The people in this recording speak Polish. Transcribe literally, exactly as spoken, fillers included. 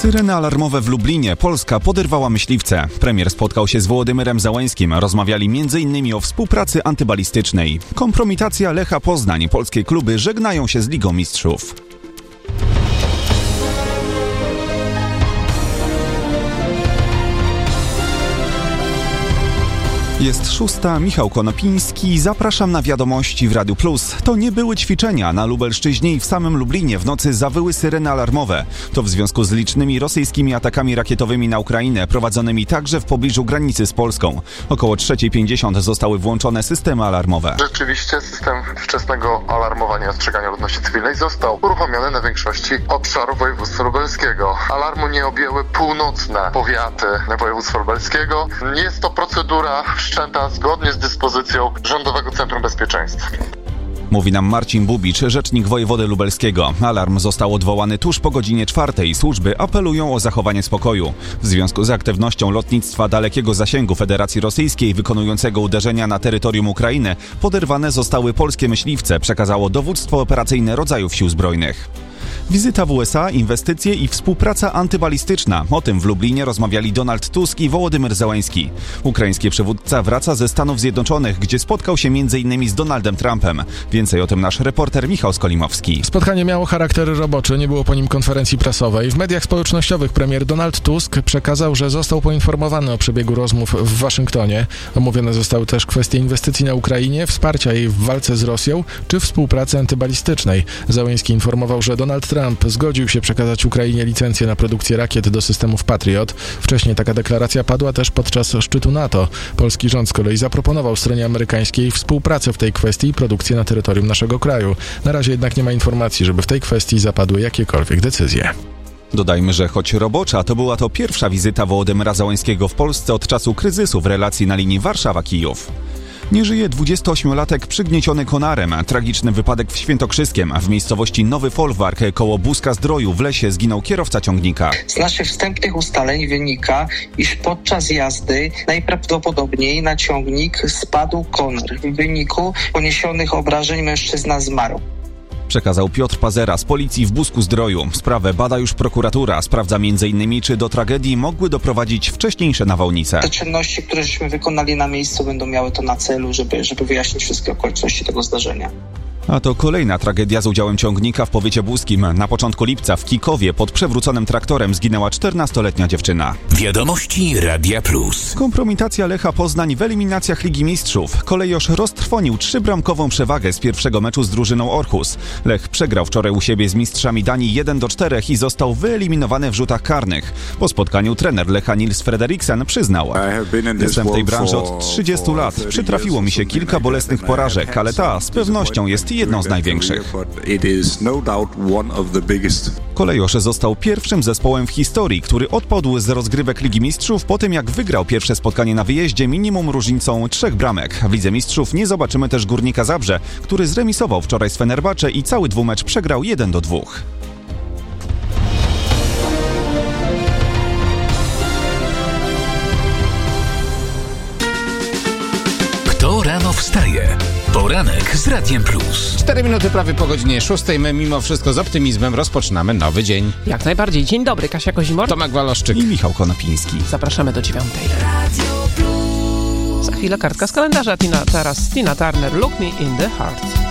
Syreny alarmowe w Lublinie. Polska poderwała myśliwce. Premier spotkał się z Wołodymyrem Zełenskim. Rozmawiali między innymi o współpracy antybalistycznej. Kompromitacja Lecha Poznań. Polskie kluby żegnają się z Ligą Mistrzów. Jest szósta, Michał Konopiński. Zapraszam na wiadomości w Radiu Plus. To nie były ćwiczenia. Na Lubelszczyźnie i w samym Lublinie w nocy zawyły syreny alarmowe. To w związku z licznymi rosyjskimi atakami rakietowymi na Ukrainę, prowadzonymi także w pobliżu granicy z Polską. Około trzecia pięćdziesiąt zostały włączone systemy alarmowe. Rzeczywiście system wczesnego alarmowania i ostrzegania ludności cywilnej został uruchomiony na większości obszarów województwa lubelskiego. Alarmu nie objęły północne powiaty województwa lubelskiego. Jest to procedura wszczęta zgodnie z dyspozycją Rządowego Centrum Bezpieczeństwa. Mówi nam Marcin Bubicz, rzecznik wojewody lubelskiego. Alarm został odwołany tuż po godzinie czwartej. Służby apelują o zachowanie spokoju. W związku z aktywnością lotnictwa dalekiego zasięgu Federacji Rosyjskiej wykonującego uderzenia na terytorium Ukrainy, poderwane zostały polskie myśliwce, przekazało dowództwo operacyjne rodzajów sił zbrojnych. Wizyta w U S A, inwestycje i współpraca antybalistyczna. O tym w Lublinie rozmawiali Donald Tusk i Wołodymyr Zełenski. Ukraiński przywódca wraca ze Stanów Zjednoczonych, gdzie spotkał się między innymi z Donaldem Trumpem. Więcej o tym nasz reporter Michał Skolimowski. Spotkanie miało charakter roboczy, nie było po nim konferencji prasowej. W mediach społecznościowych premier Donald Tusk przekazał, że został poinformowany o przebiegu rozmów w Waszyngtonie. Omówione zostały też kwestie inwestycji na Ukrainie, wsparcia jej w walce z Rosją czy współpracy antybalistycznej. Zełenski informował, że Donald Trump zgodził się przekazać Ukrainie licencję na produkcję rakiet do systemów Patriot. Wcześniej taka deklaracja padła też podczas szczytu NATO. Polski rząd z kolei zaproponował stronie amerykańskiej współpracę w tej kwestii i produkcję na terytorium naszego kraju. Na razie jednak nie ma informacji, żeby w tej kwestii zapadły jakiekolwiek decyzje. Dodajmy, że choć robocza, to była to pierwsza wizyta Wołodymyra Zełenskiego w Polsce od czasu kryzysu w relacji na linii Warszawa-Kijów. Nie żyje dwudziestoośmiolatek przygnieciony konarem. Tragiczny wypadek w Świętokrzyskiem, a w miejscowości Nowy Folwark koło Buska-Zdroju w lesie zginął kierowca ciągnika. Z naszych wstępnych ustaleń wynika, iż podczas jazdy najprawdopodobniej na ciągnik spadł konar. W wyniku poniesionych obrażeń mężczyzna zmarł. Przekazał Piotr Pazera z policji w Busku-Zdroju. Sprawę bada już prokuratura. Sprawdza między innymi, czy do tragedii mogły doprowadzić wcześniejsze nawałnice. Te czynności, które żeśmy wykonali na miejscu, będą miały to na celu, żeby, żeby wyjaśnić wszystkie okoliczności tego zdarzenia. A to kolejna tragedia z udziałem ciągnika w powiecie buskim. Na początku lipca w Kikowie pod przewróconym traktorem zginęła czternastoletnia dziewczyna. Wiadomości Radia Plus. Kompromitacja Lecha Poznań w eliminacjach Ligi Mistrzów. Kolejosz roztrwonił trzybramkową przewagę z pierwszego meczu z drużyną Orhus. Lech przegrał wczoraj u siebie z mistrzami Danii jeden do czterech i został wyeliminowany w rzutach karnych. Po spotkaniu trener Lecha Nils Frederiksen przyznał: jestem w tej branży od trzydziestu lat. Przytrafiło mi się kilka bolesnych porażek, ale ta z pewnością jest jedną z największych. Kolejosz został pierwszym zespołem w historii, który odpadł z rozgrywek Ligi Mistrzów po tym, jak wygrał pierwsze spotkanie na wyjeździe minimum różnicą trzech bramek. W Lidze Mistrzów nie zobaczymy też Górnika Zabrze, który zremisował wczoraj z Fenerbahce i cały dwumecz przegrał jeden do dwóch. Kto rano wstaje? Poranek z Radiem Plus. Cztery minuty prawie po godzinie szóstej. My mimo wszystko z optymizmem rozpoczynamy nowy dzień. Jak najbardziej. Dzień dobry, Kasia Kozimor, Tomek Waloszczyk i Michał Konopiński. Zapraszamy do dziewiątej. Za chwilę kartka z kalendarza. Tina, teraz Tina Turner, Look Me in the Heart.